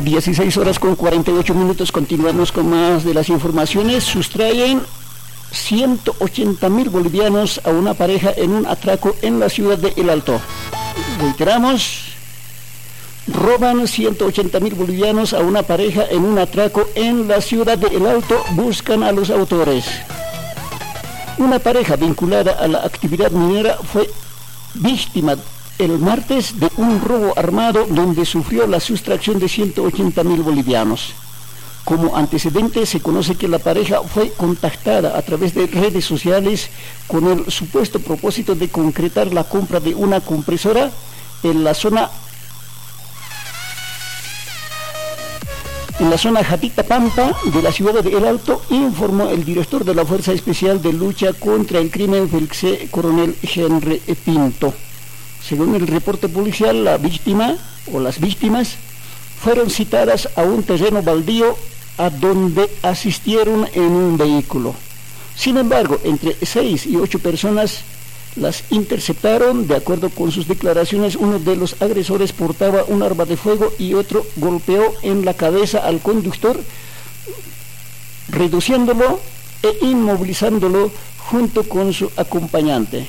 16 horas con 48 minutos, continuamos con más de las informaciones. Sustraen 180.000 bolivianos a una pareja en un atraco en la ciudad de El Alto. Reiteramos, roban 180.000 bolivianos a una pareja en un atraco en la ciudad de El Alto, buscan a los autores. Una pareja vinculada a la actividad minera fue víctima el martes de un robo armado donde sufrió la sustracción de 180.000 bolivianos. Como antecedente se conoce que la pareja fue contactada a través de redes sociales con el supuesto propósito de concretar la compra de una compresora en la zona Jatita Pampa de la ciudad de El Alto, informó el director de la Fuerza Especial de Lucha contra el Crimen, Félix Coronel Henry Pinto. Según el reporte policial, la víctima o las víctimas fueron citadas a un terreno baldío a donde asistieron en un vehículo. Sin embargo, entre 6 y 8 personas las interceptaron. De acuerdo con sus declaraciones, uno de los agresores portaba un arma de fuego y otro golpeó en la cabeza al conductor, reduciéndolo e inmovilizándolo junto con su acompañante.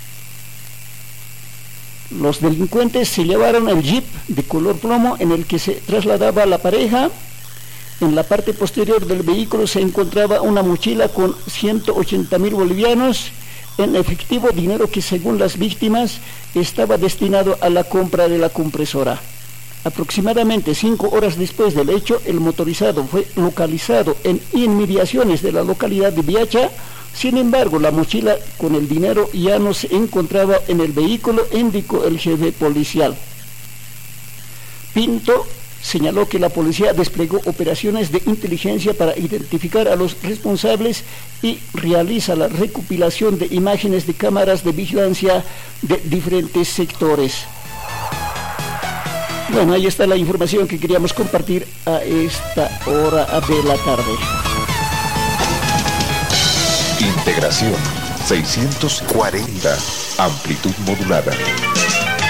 Los delincuentes se llevaron el jeep de color plomo en el que se trasladaba la pareja. En la parte posterior del vehículo se encontraba una mochila con 180.000 bolivianos en efectivo, dinero que según las víctimas estaba destinado a la compra de la compresora. Aproximadamente 5 horas después del hecho, el motorizado fue localizado en inmediaciones de la localidad de Viacha. Sin embargo, la mochila con el dinero ya no se encontraba en el vehículo, indicó el jefe policial. Pinto señaló que la policía desplegó operaciones de inteligencia para identificar a los responsables y realiza la recopilación de imágenes de cámaras de vigilancia de diferentes sectores. Bueno, ahí está la información que queríamos compartir a esta hora de la tarde. Integración 640, amplitud modulada.